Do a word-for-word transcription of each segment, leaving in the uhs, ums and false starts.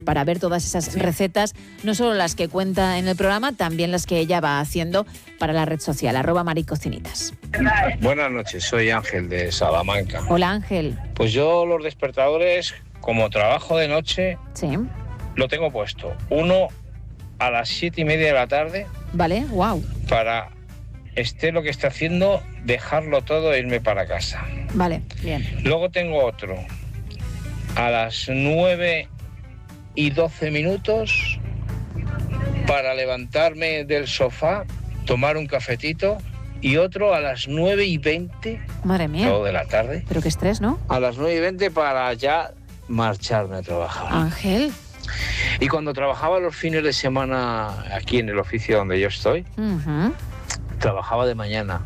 para ver todas esas sí. recetas, no solo las que cuenta en el programa, también las que ella va haciendo para la red social, arroba maricocinitas. Buenas noches, soy Ángel de Salamanca. Hola Ángel. Pues yo los despertadores, como trabajo de noche, sí. lo tengo puesto. Uno a las siete y media de la tarde. Vale, wow. Para, esté lo que esté haciendo, dejarlo todo e irme para casa. Vale, bien. Luego tengo otro a las nueve y doce minutos para levantarme del sofá, tomar un cafetito, y otro a las nueve y veinte. Madre mía. Todo de la tarde. Pero qué estrés, ¿no? A las nueve y veinte para ya marcharme a trabajar. Ángel. Y cuando trabajaba los fines de semana aquí en el oficio donde yo estoy, uh-huh. trabajaba de mañana.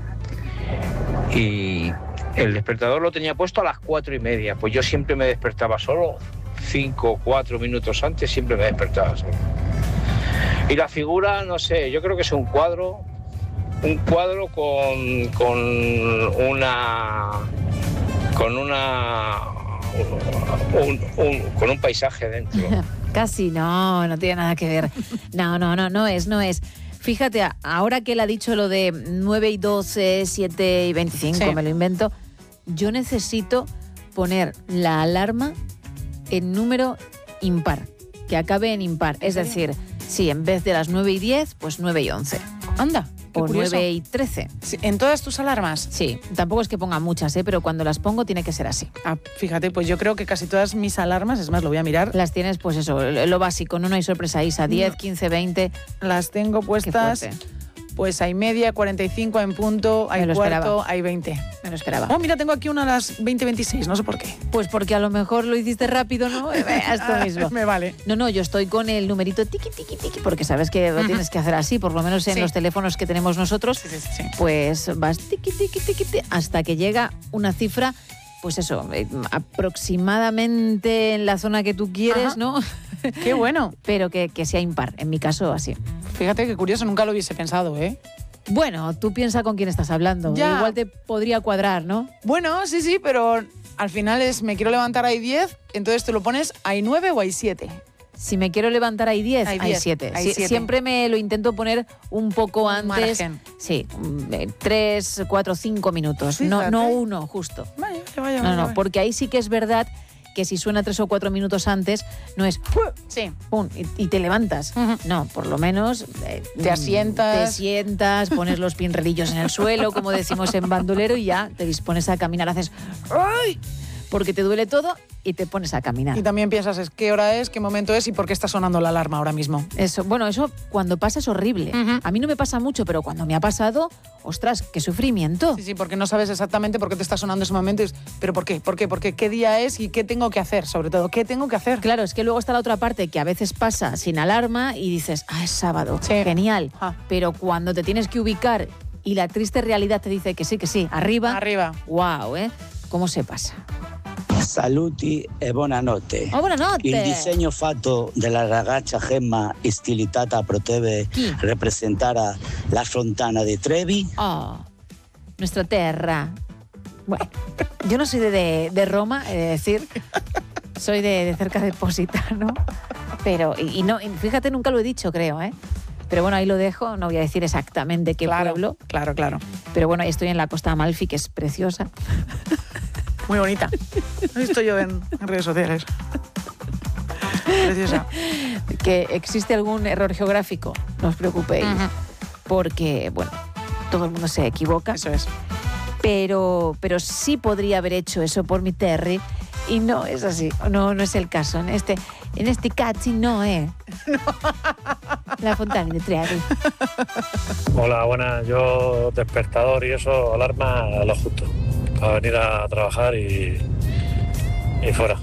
Y el despertador lo tenía puesto a las cuatro y media. Pues yo siempre me despertaba solo. Cinco o cuatro minutos antes siempre me despertaba solo. Y la figura, no sé, yo creo que es un cuadro, un cuadro con, con una, con una, un, un, con un paisaje dentro. Casi no, no tiene nada que ver. No, no, no, no es, no es. Fíjate, ahora que él ha dicho lo de nueve y doce, siete y veinticinco, sí. me lo invento, yo necesito poner la alarma en número impar, que acabe en impar. Es decir, sí, en vez de las nueve y diez, pues nueve y once. Anda, qué o curioso. nueve y trece. Sí, ¿en todas tus alarmas? Sí, tampoco es que ponga muchas, ¿eh? Pero cuando las pongo tiene que ser así. Ah, fíjate, pues yo creo que casi todas mis alarmas, es más, lo voy a mirar. Las tienes, pues eso, lo básico, no, no hay sorpresa, Isa, diez, no. quince, veinte. Las tengo puestas... Pues hay media, cuarenta y cinco en punto, hay cuarto, esperaba. Hay veinte. Me lo esperaba. Oh, mira, tengo aquí una a las veinte veintiséis, no sé por qué. Pues porque a lo mejor lo hiciste rápido, ¿no? Esto mismo. Me vale. No, no, yo estoy con el numerito tiqui, tiqui, tiqui, porque sabes que lo uh-huh. tienes que hacer así, por lo menos en sí. los teléfonos que tenemos nosotros. Sí, sí, sí, sí. Pues vas tiqui, tiqui, tiqui, tiqui, hasta que llega una cifra, pues eso, eh, aproximadamente en la zona que tú quieres, Ajá. ¿no? Qué bueno. Pero que, que sea impar, en mi caso así. Fíjate qué curioso, nunca lo hubiese pensado, ¿eh? Bueno, tú piensa con quién estás hablando. Ya. Igual te podría cuadrar, ¿no? Bueno, sí, sí, pero al final es me quiero levantar hay diez, entonces tú lo pones hay nueve o hay siete. Si me quiero levantar hay diez, hay siete. Hay sí, siempre me lo intento poner un poco un antes. Margen. Sí, tres, cuatro, cinco minutos. No, no uno, justo. Vaya, vaya, no, vaya, no, porque ahí sí que es verdad que si suena tres o cuatro minutos antes, no es sí. pum, y, y te levantas. Uh-huh. No, por lo menos eh, te asientas. Te sientas, pones los pinrelillos en el suelo, como decimos en bandolero, y ya te dispones a caminar, haces ¡ay! Porque te duele todo y te pones a caminar. Y también piensas, es qué hora es, qué momento es y por qué está sonando la alarma ahora mismo. Eso, bueno, eso cuando pasa es horrible. Uh-huh. A mí no me pasa mucho, pero cuando me ha pasado, ostras, qué sufrimiento. Sí, sí, porque no sabes exactamente por qué te está sonando ese momento. Pero ¿por qué? ¿Por qué? ¿Por qué? ¿Qué día es y qué tengo que hacer? Sobre todo, ¿qué tengo que hacer? Claro, es que luego está la otra parte que a veces pasa sin alarma y dices, ah, es sábado, sí. genial. Ah. Pero cuando te tienes que ubicar y la triste realidad te dice que sí, que sí, arriba. Arriba. Wow, ¿eh? ¿Cómo se pasa? Saluti e buonanotte. Oh, buonanotte. Il disegno fatto dalla ragazza Gemma stilitata potrebbe rappresentare la fontana di Trevi. Oh, nuestra terra. Bueno, yo no soy de, de, de Roma, he de decir, soy de, de cerca de Positano, pero, y, y no, y fíjate, nunca lo he dicho, creo, ¿eh? Pero bueno, ahí lo dejo, no voy a decir exactamente qué claro, pueblo. Claro, claro. Pero bueno, estoy en la Costa Amalfi, que es preciosa. Muy bonita. Lo he visto yo en, en redes sociales. Preciosa. Que existe algún error geográfico, no os preocupéis, uh-huh. porque, bueno, todo el mundo se equivoca. Eso es. Pero, pero sí podría haber hecho eso por mi Terry y no es así, no, no es el caso. En este, en este cazzi no es. No. La fontana de Trevi. Hola, buenas. Yo despertador y eso, alarma a lo justo. Para venir a trabajar y, y fuera.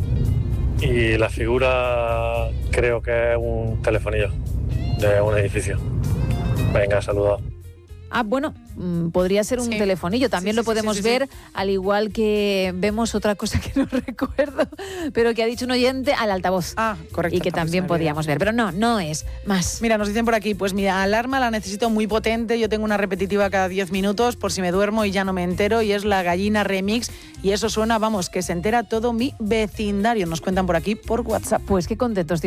Y la figura creo que es un telefonillo de un edificio. Venga, saludos. Ah, bueno, mmm, podría ser un Sí. telefonillo. También Sí, lo sí, podemos sí, sí, sí. ver, al igual que vemos otra cosa que no recuerdo, pero que ha dicho un oyente al altavoz. Ah, correcto. Y que entonces también me olvidé. podíamos ver. Pero no, no es más. Mira, nos dicen por aquí, pues mira, alarma la necesito muy potente, yo tengo una repetitiva cada diez minutos por si me duermo y ya no me entero, y es la Gallina Remix, y eso suena, vamos, que se entera todo mi vecindario. Nos cuentan por aquí por WhatsApp. Pues qué contentos